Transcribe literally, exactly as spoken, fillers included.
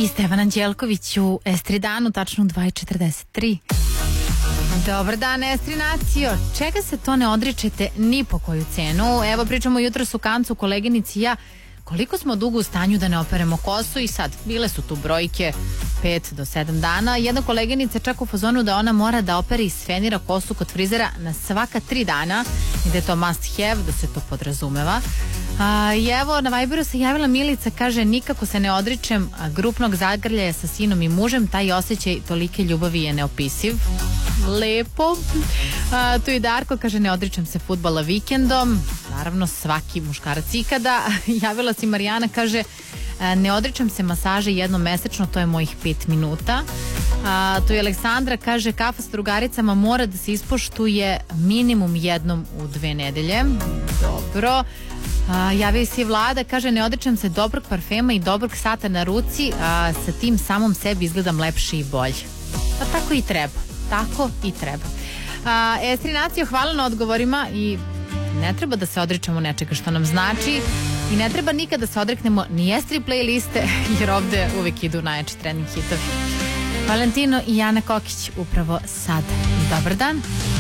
i Stevan Anđelković u Estridanu, tačno u dva i četrdeset tri. Dobar dan, Estrinacio. Čega se to ne odričete ni po koju cenu? Evo, pričamo jutros u Kancu, koleginici i ja, koliko smo dugo u stanju da ne operemo kosu i sad, bile su tu brojke pet do sedam dana. Jedna koleginica čak u fazonu da ona mora da opere i sfenira kosu kod frizera na svaka tri dana i da je to must have, da se to podrazumeva. A, I evo, na Viberu se javila Milica, kaže, nikako se ne odričem grupnog zagrljaja sa sinom i mužem, taj osjećaj tolike ljubavi je neopisiv. Lepo. A, tu i Darko, kaže, ne odričem se fudbala vikendom, naravno svaki muškarac ikada. Javila se Marijana, kaže, ne odričem se masaže jednom mesečno, to je mojih pet minuta. A, tu je Aleksandra, kaže, kafa s drugaricama mora da se ispoštuje minimum jednom u dve nedelje. Dobro. A, javio se i Vlada, kaže, ne odričem se dobrog parfema i dobrog sata na ruci, a sa tim samom sebi izgledam lepše i bolje. Pa tako i treba. Tako i treba. A, Estrinacio, hvala na odgovorima i ne treba da se odričemo nečega što nam znači i ne treba nikada da se odreknemo ni Estri playliste, jer ovde uvek idu najjači trending hitovi. Valentino i Jana Kokić upravo sad. Dobar dan.